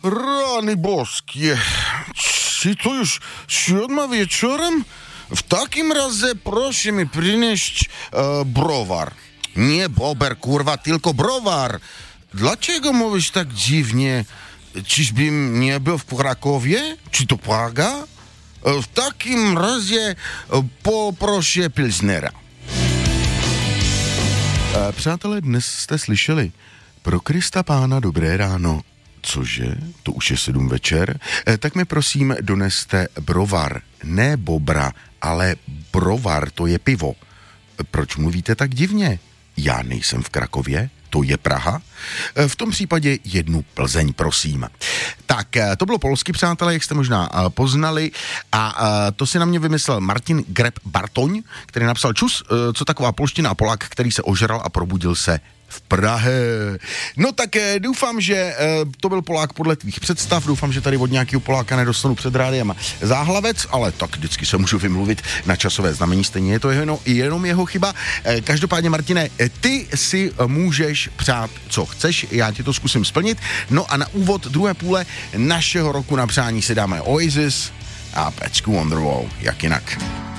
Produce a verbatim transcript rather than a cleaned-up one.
Rány boskie, či to już siódma wieczorem? W takim razie proszę mi przynieść e, browar. Nie bober, kurwa, tylko browar. Dlaczego mówisz tak dziwnie? Czyżbym nie był w Krakowie? Czy to Praga? E, w takim razie e, poproszę pilsnera. E, přátelé, dnes jste slyšeli Pro Krista Pána dobré ráno. Cože? To už je sedm večer? E, tak mi prosím doneste brovar. Ne bobra, ale brovar, to je pivo. E, proč mluvíte tak divně? Já nejsem v Krakově, to je Praha. E, v tom případě jednu Plzeň, prosím. Tak, e, to bylo polsky, přátelé, jak jste možná e, poznali. A e, to si na mě vymyslel Martin Greb Bartoň, který napsal čus, e, co taková polština a Polák, který se ožral a probudil se v Prahe. No tak eh, doufám, že eh, to byl Polák podle tvých představ, doufám, že tady od nějakého Poláka nedostanu před rádiem záhlavec, ale tak vždycky se můžu vymluvit na časové znamení, stejně je to jenom, jenom jeho chyba. Eh, každopádně, Martine, ty si můžeš přát, co chceš, já ti to zkusím splnit. No a na úvod druhé půle našeho roku na přání si dáme Oasis a pecku Wonderwall, jak jinak.